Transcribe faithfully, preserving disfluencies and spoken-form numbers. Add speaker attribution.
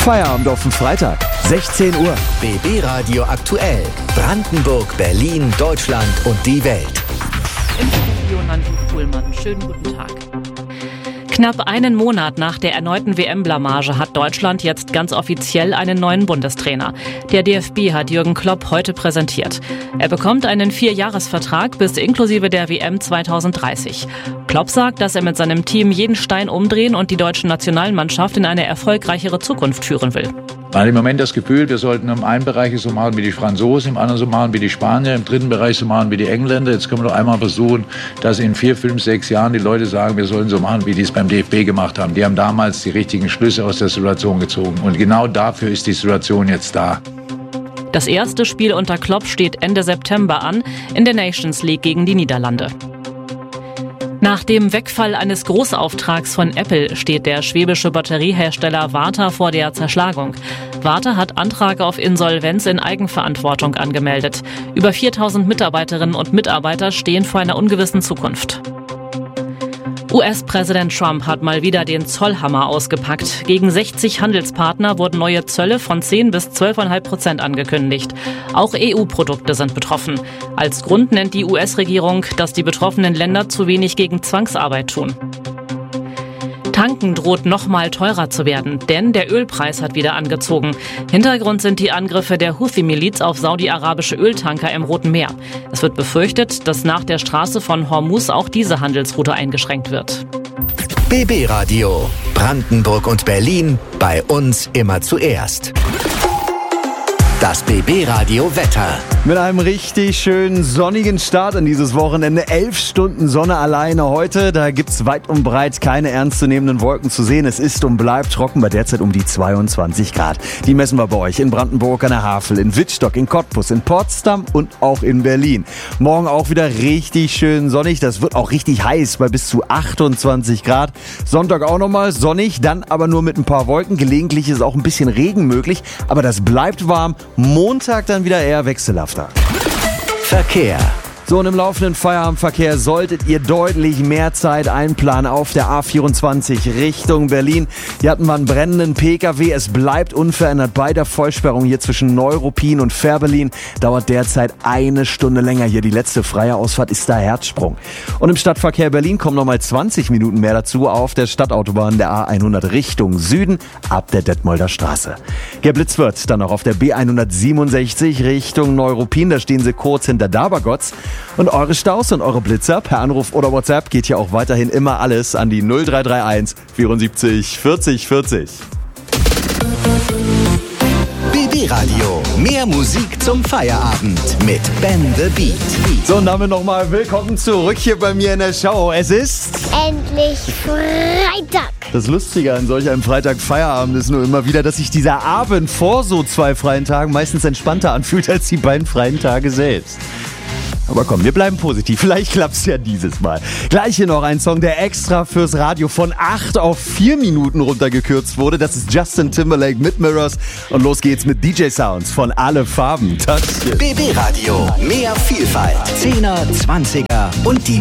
Speaker 1: Feierabend auf den Freitag, sechzehn Uhr.
Speaker 2: B B Radio aktuell. Brandenburg, Berlin, Deutschland und die Welt.
Speaker 3: Im Studio Nanju Kuhlmann. Schönen guten Tag. Knapp einen Monat nach der erneuten W M-Blamage hat Deutschland jetzt ganz offiziell einen neuen Bundestrainer. Der D F B hat Jürgen Klopp heute präsentiert. Er bekommt einen Vierjahresvertrag bis inklusive der W M zweitausenddreißig. Klopp sagt, dass er mit seinem Team jeden Stein umdrehen und die deutsche Nationalmannschaft in eine erfolgreichere Zukunft führen will.
Speaker 4: Man hat im Moment das Gefühl, wir sollten im einen Bereich so machen wie die Franzosen, im anderen so machen wie die Spanier, im dritten Bereich so machen wie die Engländer. Jetzt können wir doch einmal versuchen, dass in vier, fünf, sechs Jahren die Leute sagen, wir sollen so machen, wie die es beim D F B gemacht haben. Die haben damals die richtigen Schlüsse aus der Situation gezogen. Und genau dafür ist die Situation jetzt da.
Speaker 3: Das erste Spiel unter Klopp steht Ende September an, in der Nations League gegen die Niederlande. Nach dem Wegfall eines Großauftrags von Apple steht der schwäbische Batteriehersteller Varta vor der Zerschlagung. Varta hat Antrag auf Insolvenz in Eigenverantwortung angemeldet. Über viertausend Mitarbeiterinnen und Mitarbeiter stehen vor einer ungewissen Zukunft. U S-Präsident Trump hat mal wieder den Zollhammer ausgepackt. Gegen sechzig Handelspartner wurden neue Zölle von zehn bis zwölf Komma fünf Prozent angekündigt. Auch E U-Produkte sind betroffen. Als Grund nennt die U S-Regierung, dass die betroffenen Länder zu wenig gegen Zwangsarbeit tun. Tanken droht noch mal teurer zu werden, denn der Ölpreis hat wieder angezogen. Hintergrund sind die Angriffe der Houthi-Miliz auf saudi-arabische Öltanker im Roten Meer. Es wird befürchtet, dass nach der Straße von Hormuz auch diese Handelsroute eingeschränkt wird.
Speaker 2: B B Radio. Brandenburg und Berlin. Bei uns immer zuerst. Das B B Radio Wetter.
Speaker 1: Mit einem richtig schönen sonnigen Start in dieses Wochenende. Elf Stunden Sonne alleine heute. Da gibt's weit und breit keine ernstzunehmenden Wolken zu sehen. Es ist und bleibt trocken bei derzeit um die zweiundzwanzig Grad. Die messen wir bei euch in Brandenburg an der Havel, in Wittstock, in Cottbus, in Potsdam und auch in Berlin. Morgen auch wieder richtig schön sonnig. Das wird auch richtig heiß bei bis zu achtundzwanzig Grad. Sonntag auch nochmal sonnig, dann aber nur mit ein paar Wolken. Gelegentlich ist auch ein bisschen Regen möglich, aber das bleibt warm. Montag dann wieder eher wechselhafter.
Speaker 2: Verkehr.
Speaker 1: So, und im laufenden Feierabendverkehr solltet ihr deutlich mehr Zeit einplanen auf der A vierundzwanzig Richtung Berlin. Hier hatten wir einen brennenden P K W. Es bleibt unverändert bei der Vollsperrung hier zwischen Neuruppin und Fehrbellin. Dauert derzeit eine Stunde länger hier. Die letzte freie Ausfahrt ist da Herzsprung. Und im Stadtverkehr Berlin kommen nochmal zwanzig Minuten mehr dazu auf der Stadtautobahn der A hundert Richtung Süden ab der Detmolder Straße. Geblitzt wird dann noch auf der B hundertsiebenundsechzig Richtung Neuruppin. Da stehen sie kurz hinter Dabergotz. Und eure Staus und eure Blitzer per Anruf oder WhatsApp geht ja auch weiterhin immer alles an die null drei drei eins vierundsiebzig vierzig vierzig.
Speaker 2: B B Radio. Mehr Musik zum Feierabend mit Ben the Beat.
Speaker 1: So, und damit nochmal willkommen zurück hier bei mir in der Show. Es ist
Speaker 5: endlich Freitag.
Speaker 1: Das Lustige an solch einem Freitag-Feierabend ist nur immer wieder, dass sich dieser Abend vor so zwei freien Tagen meistens entspannter anfühlt als die beiden freien Tage selbst. Aber komm, wir bleiben positiv. Vielleicht klappt's ja dieses Mal. Gleich hier noch ein Song, der extra fürs Radio von acht auf vier Minuten runtergekürzt wurde. Das ist Justin Timberlake mit Mirrors. Und los geht's mit D J Sounds von Alle Farben.
Speaker 2: B B Radio. Mehr Vielfalt. Zehner, Zwanziger und die